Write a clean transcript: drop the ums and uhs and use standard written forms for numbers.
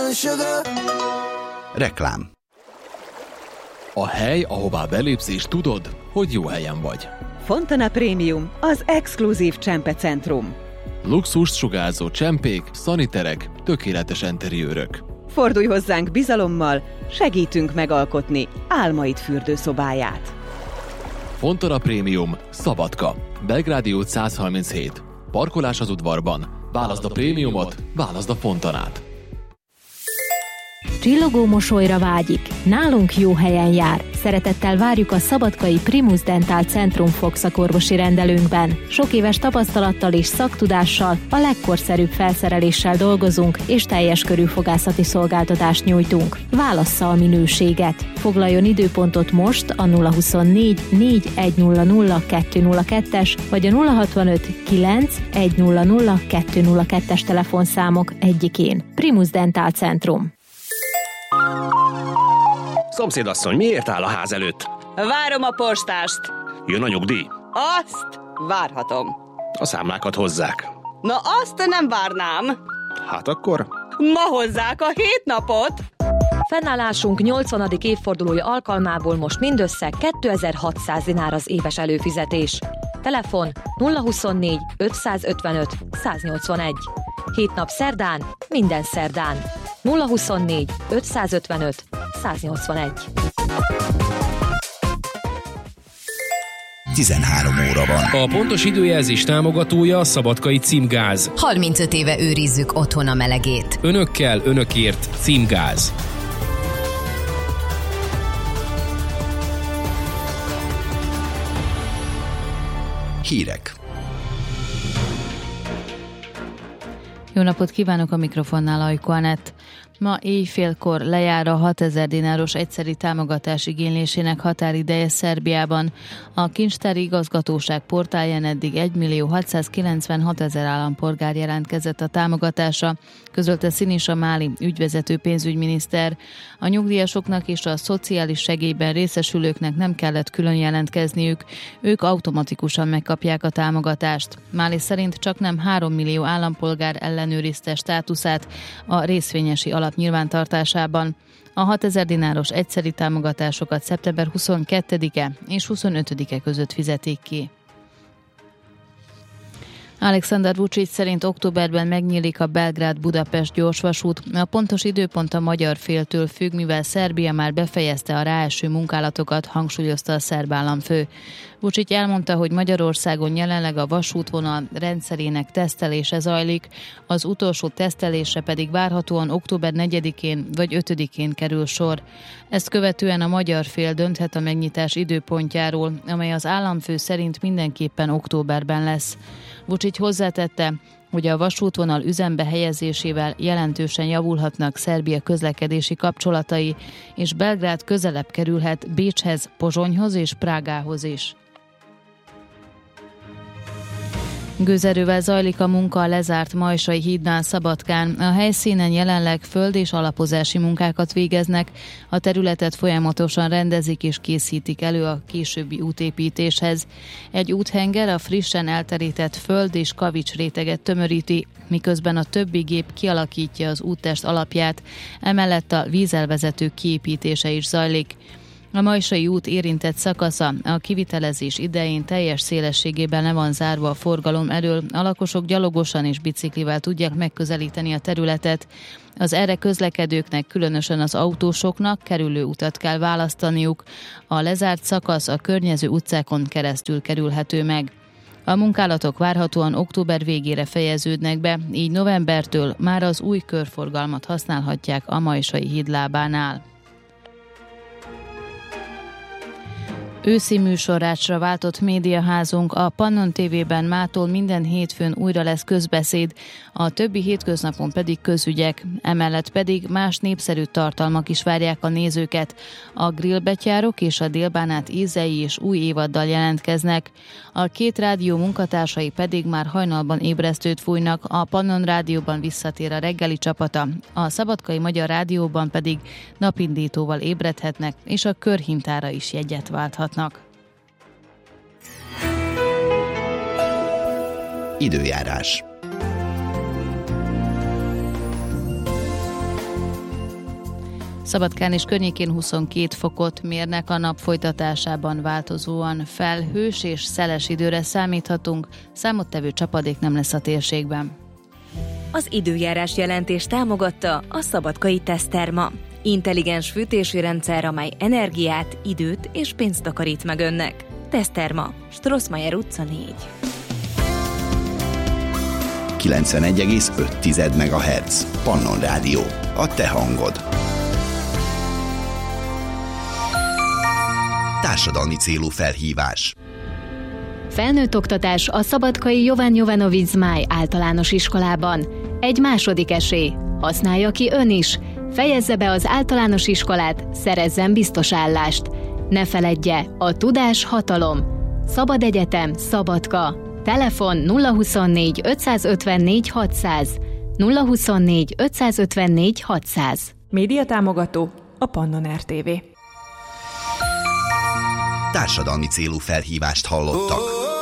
Reklám. A hely, ahová belépsz és tudod, hogy jó helyen vagy. Fontana Premium, az exkluzív csempecentrum. Luxust sugárzó csempék, szaniterek, tökéletes enteriőrök. Fordulj hozzánk bizalommal, segítünk megalkotni álmaid fürdőszobáját. Fontana Premium, Szabadka, Belgrádi út 137. Parkolás az udvarban. Válaszd a prémiumot, válaszd a Fontanát. Csillogó mosolyra vágyik. Nálunk jó helyen jár. Szeretettel várjuk a szabadkai Primus Dental Centrum fogszakorvosi rendelőnkben. Sok éves tapasztalattal és szaktudással, a legkorszerűbb felszereléssel dolgozunk, és teljes körű fogászati szolgáltatást nyújtunk. Válassza a minőséget. Foglaljon időpontot most a 024 4100 202-es vagy a 065 9 100 202-es telefonszámok egyikén. Primus Dental Centrum. Szomszédasszony, miért áll a ház előtt? Várom a postást. Jön a nyugdíj? Azt várhatom. A számlákat hozzák. Na azt nem várnám. Hát akkor? Ma hozzák a 7 napot. Fennállásunk 80. évfordulója alkalmából most mindössze 2600 dinár az éves előfizetés. Telefon 024 555 181. 7 nap szerdán, minden szerdán. 024 555 181. 13 óra van. A pontos időjelzés támogatója a Szabadkai Címgáz. 35 éve őrizzük otthon a melegét. Önökkel, önökért Címgáz. Hírek. Jó napot kívánok, a mikrofonnál Ajko Anett. Ma éjfélkor lejár a 6000 dináros egyszeri támogatás igénylésének határideje Szerbiában. A kincstári igazgatóság portáján eddig 1.696.000 állampolgár jelentkezett a támogatásra, közölte Sinisa Mali ügyvezető pénzügyminiszter. A nyugdíjasoknak és a szociális segélyben részesülőknek nem kellett külön jelentkezniük, ők automatikusan megkapják a támogatást. Mali szerint csak nem 3 millió állampolgár ellenőrizte státuszát a részvényesi alap nyilvántartásában. A 6000 dináros egyszeri támogatásokat szeptember 22-e és 25-e között fizetik ki. Alexander Vučić szerint októberben megnyílik a Belgrád-Budapest gyorsvasút. A pontos időpont a magyar féltől függ, mivel Szerbia már befejezte a ráeső munkálatokat, hangsúlyozta a szerb államfő. Vučić elmondta, hogy Magyarországon jelenleg a vasútvonal rendszerének tesztelése zajlik, az utolsó tesztelésre pedig várhatóan október 4-én vagy 5-én kerül sor. Ezt követően a magyar fél dönthet a megnyitás időpontjáról, amely az államfő szerint mindenképpen októberben lesz. Vučić hozzátette, hogy a vasútvonal üzembe helyezésével jelentősen javulhatnak Szerbia közlekedési kapcsolatai, és Belgrád közelebb kerülhet Bécshez, Pozsonyhoz és Prágához is. Gőzerővel zajlik a munka a lezárt Majsai hídnál Szabadkán. A helyszínen jelenleg föld- és alapozási munkákat végeznek, a területet folyamatosan rendezik és készítik elő a későbbi útépítéshez. Egy úthenger a frissen elterített föld és kavics réteget tömöríti, miközben a többi gép kialakítja az úttest alapját, emellett a vízelvezető kiépítése is zajlik. A Majsai út érintett szakasza a kivitelezés idején teljes szélességében le van zárva a forgalom elől, a lakosok gyalogosan és biciklivel tudják megközelíteni a területet. Az erre közlekedőknek, különösen az autósoknak kerülő utat kell választaniuk. A lezárt szakasz a környező utcákon keresztül kerülhető meg. A munkálatok várhatóan október végére fejeződnek be, így novembertől már az új körforgalmat használhatják a Majsai híd lábánál. Őszi műsorrácsra váltott médiaházunk, a Pannon TV-ben mától minden hétfőn újra lesz közbeszéd, a többi hétköznapon pedig közügyek, emellett pedig más népszerű tartalmak is várják a nézőket. A grillbetyárok és a délbánát ízei és új évaddal jelentkeznek. A két rádió munkatársai pedig már hajnalban ébresztőt fújnak, a Pannon Rádióban visszatér a reggeli csapata, a Szabadkai Magyar Rádióban pedig napindítóval ébredhetnek, és a körhintára is jegyet válthatnak. Időjárás. Szabadkán és környékén 22 fokot mérnek, a nap folytatásában változóan felhős és szeles időre számíthatunk, számottevő csapadék nem lesz a térségben. Az időjárás jelentés támogatta a Szabadkai Teszterma. Intelligens fűtési rendszer, amely energiát, időt és pénzt takarít meg önnek. Teszterma, Strossmayer utca 4. 91,5 MHz. Pannon Rádió. A te hangod. Társadalmi célú felhívás. Felnőtt oktatás a Szabadkai Jovan Jovanovic Zmáj általános iskolában. Egy második esély. Használja ki ön is. Fejezze be az általános iskolát, szerezzen biztos állást. Ne feledje, a tudás hatalom. Szabad Egyetem, Szabadka. Telefon 024 554 600. 024 554 600. Média támogató a Pannon RTV. Társadalmi célú felhívást hallottak.